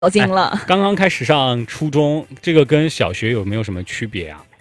糟心了。 刚刚开始上初中，这个跟小学有没有什么区别啊？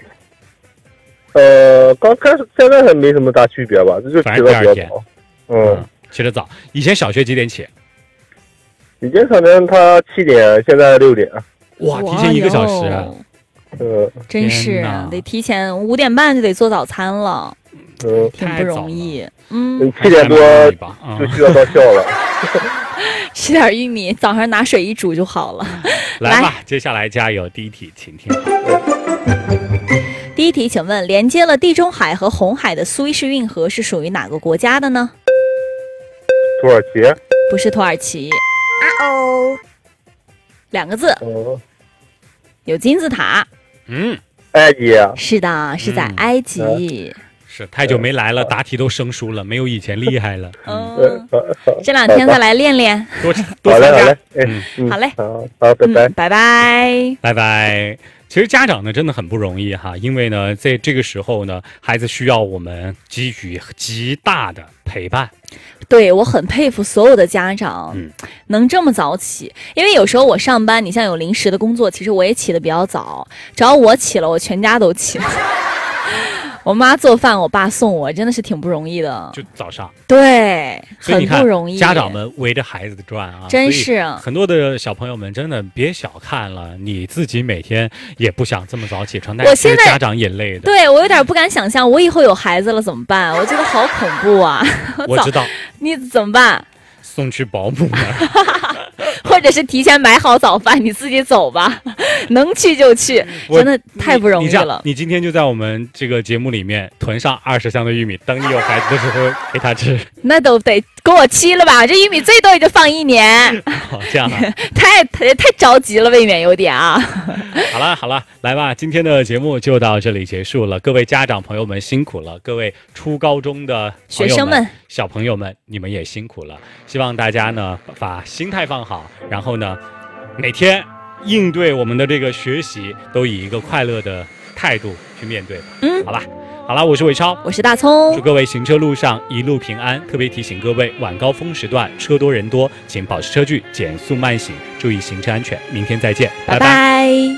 刚开始现在还没什么大区别吧，这就起得比较早。 起得早。以前小学几点起？ 以前可能他7点，现在6点。 哇，提前1个小时。 真是得提前5点半就得做早餐了。挺不容易。 7点多就需要到校了。 吃点玉米，早上拿水一煮就好了。 来吧，接下来加油。第一题，请听好。 第一题，请问连接了地中海和红海的苏伊士运河是属于哪个国家的呢？ 土耳其？ 不是土耳其。2个字。有金字塔。 埃及。 是的，是在埃及。 是太久没来了，答题都生疏了，没有以前厉害了。 这2天再来练练， 多参加。 好嘞， 好，拜拜， 拜拜， 拜拜。其实家长呢真的很不容易哈，因为呢在这个时候呢，孩子需要我们给予极大的陪伴。 对，我很佩服所有的家长能这么早起，因为有时候我上班，你像有临时的工作，其实我也起得比较早，只要我起了，我全家都起了。我妈做饭，我爸送我，真的是挺不容易的。 就早上， 对，很不容易。 家长们围着孩子转啊， 真是很多的小朋友们真的别小看了，你自己每天也不想这么早起床，但是家长也累的。 对，我有点不敢想象，我以后有孩子了怎么办？我觉得好恐怖啊！ 我知道， 你怎么办？ 送去保姆了。 或者是提前买好早饭，你自己走吧，能去就去，真的太不容易了。 你今天就在我们这个节目里面囤上20箱的玉米，等你有孩子的时候给他吃。 那都得给我7了吧？这玉米最多也就放1年。 这样啊， 太着急了，未免有点啊。 好了，来吧，今天的节目就到这里结束了。各位家长朋友们辛苦了，各位初高中的学生们、 小朋友们，你们也辛苦了。希望大家呢把心态放好，然后呢每天应对我们的这个学习都以一个快乐的态度去面对。好了，我是伟超， 我是大葱， 祝各位行车路上一路平安。特别提醒各位，晚高峰时段车多人多，请保持车距，减速慢行，注意行车安全。明天再见，拜拜。